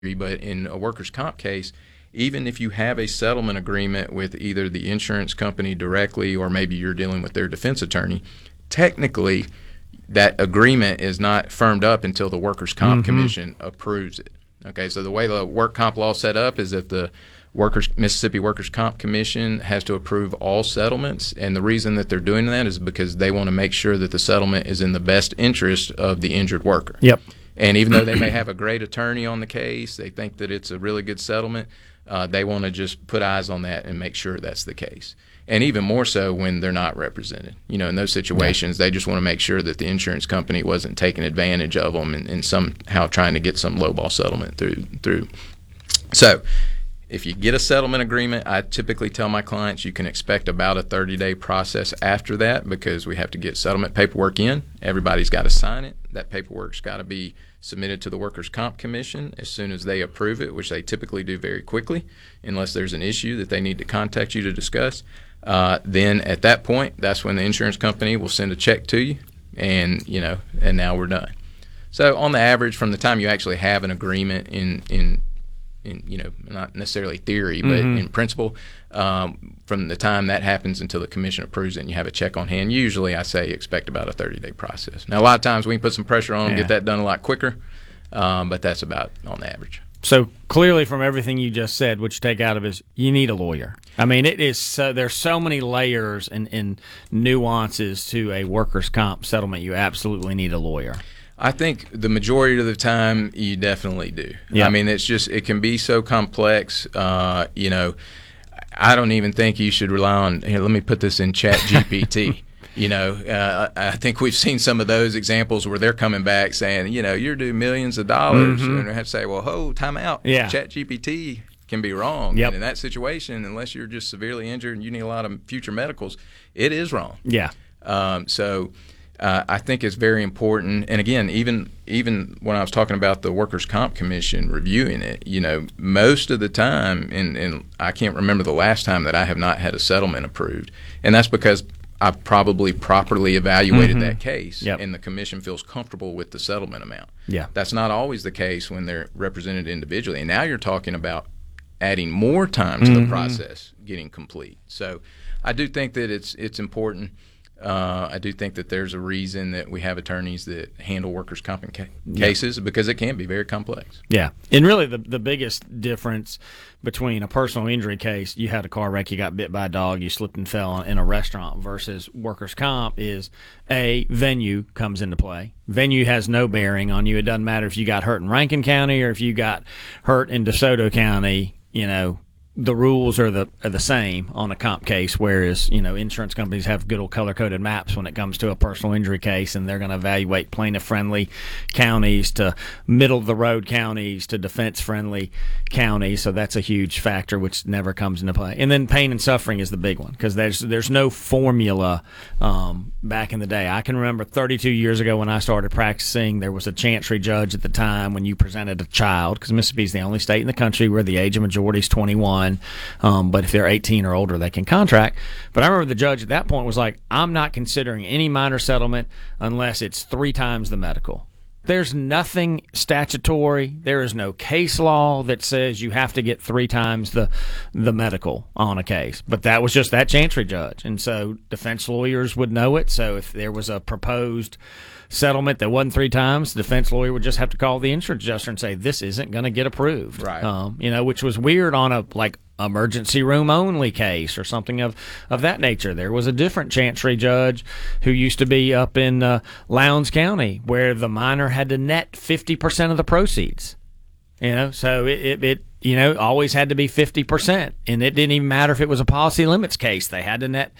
but in a workers' comp case, even if you have a settlement agreement with either the insurance company directly or maybe you're dealing with their defense attorney, technically that agreement is not firmed up until the workers' comp commission approves it. Okay, so the way the work comp law is set up is that the Mississippi Workers' Comp Commission has to approve all settlements, and the reason that they're doing that is because they want to make sure that the settlement is in the best interest of the injured worker. Yep. And even though they may have a great attorney on the case, they think that it's a really good settlement, they want to just put eyes on that and make sure that's the case. And even more so when they're not represented. You know, in those situations, they just want to make sure that the insurance company wasn't taking advantage of them and somehow trying to get some lowball settlement through. So if you get a settlement agreement, I typically tell my clients you can expect about a 30-day process after that, because we have to get settlement paperwork in. Everybody's got to sign it. That paperwork's got to be submitted to the Workers' Comp Commission as soon as they approve it, which they typically do very quickly, unless there's an issue that they need to contact you to discuss. Then at that point, that's when the insurance company will send a check to you, and now we're done. So on the average, from the time you actually have an agreement in not necessarily theory, but in principle, from the time that happens until the commission approves it and you have a check on hand, usually I say expect about a 30-day process. Now, a lot of times we can put some pressure on them, get that done a lot quicker, but that's about on the average. So clearly from everything you just said, what you take out of it is you need a lawyer. I mean, it is there's so many layers and nuances to a workers' comp settlement. You absolutely need a lawyer. I think the majority of the time you definitely do. Yeah. I mean, it can be so complex. I don't even think you should rely on, here, let me put this in Chat GPT. I think we've seen some of those examples where they're coming back saying, you're due millions of dollars. And they have to say, time out. Yeah. Chat GPT can be wrong. Yep. And in that situation, unless you're just severely injured and you need a lot of future medicals, it is wrong. Yeah. I think it's very important. And again, even when I was talking about the Workers' Comp Commission reviewing it, most of the time, and I can't remember the last time that I have not had a settlement approved. And that's because I probably properly evaluated that case, and the commission feels comfortable with the settlement amount. Yeah. That's not always the case when they're represented individually. And now you're talking about adding more time to the process getting complete. So I do think that it's important. I do think that there's a reason that we have attorneys that handle workers' comp cases, because it can be very complex. Yeah. And really the biggest difference between a personal injury case, you had a car wreck, you got bit by a dog, you slipped and fell in a restaurant, versus workers' comp is venue comes into play. Venue has no bearing on you. It doesn't matter if you got hurt in Rankin County or if you got hurt in DeSoto County, the rules are the same on a comp case, whereas insurance companies have good old color-coded maps when it comes to a personal injury case, and they're going to evaluate plaintiff-friendly counties to middle-of-the-road counties to defense-friendly counties. So that's a huge factor which never comes into play. And then pain and suffering is the big one, because there's no formula. Back in the day, I can remember 32 years ago when I started practicing, there was a chancery judge at the time when you presented a child, because Mississippi's the only state in the country where the age of majority is 21. But if they're 18 or older, they can contract. But I remember the judge at that point was like, I'm not considering any minor settlement unless it's 3 times the medical. There's nothing statutory. There is no case law that says you have to get 3 times the medical on a case. But that was just that chancery judge. And so defense lawyers would know it. So if there was a proposed settlement that wasn't 3 times, the defense lawyer would just have to call the insurance adjuster and say, this isn't going to get approved. Right. Which was weird on a emergency room only case or something of that nature. There was a different chancery judge who used to be up in Lowndes County, where the minor had to net 50% of the proceeds. So it always had to be 50%, and it didn't even matter if it was a policy limits case. They had to net,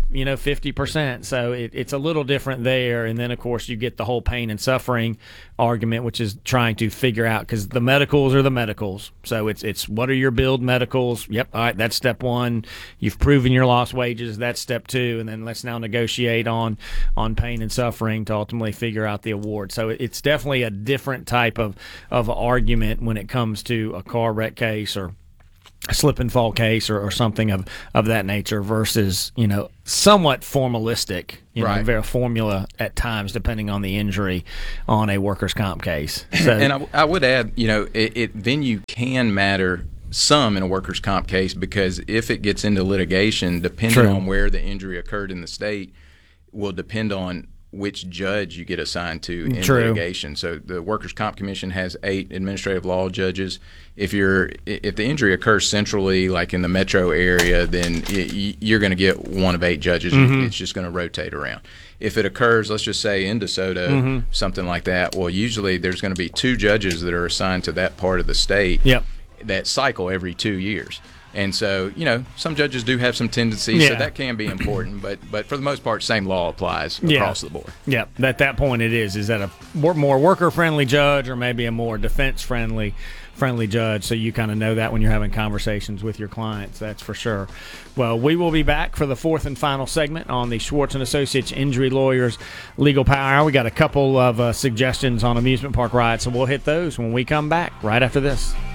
50%. So it's a little different there. And then, of course, you get the whole pain and suffering argument, which is trying to figure out, because the medicals are the medicals. So it's what are your billed medicals? Yep, all right, that's step 1. You've proven your lost wages. That's step 2. And then let's now negotiate on pain and suffering to ultimately figure out the award. So it's definitely a different type of argument when it comes to a car wreck case or a slip and fall case or something of that nature versus, somewhat formalistic, Right. very formula at times depending on the injury on a workers' comp case. So, And I would add, venue can matter some in a workers' comp case, because if it gets into litigation, depending True. on where the injury occurred in the state, will depend on which judge you get assigned to in True. litigation. So the Workers' Comp Commission has 8 administrative law judges. If the injury occurs centrally, like in the metro area, then you're going to get one of 8 judges. It's just going to rotate around. If it occurs, let's just say in DeSoto, something like that, well, usually there's going to be 2 judges that are assigned to that part of the state Yep. that cycle every 2 years. And so, some judges do have some tendencies, so Yeah. that can be important. But for the most part, same law applies across the board. Yeah, at that point it is that a more worker-friendly judge or maybe a more defense-friendly judge, so you kind of know that when you're having conversations with your clients, that's for sure. Well, we will be back for the 4th and final segment on the Schwartz & Associates Injury Lawyers Legal Power Hour. We got a couple of suggestions on amusement park rides, so we'll hit those when we come back right after this.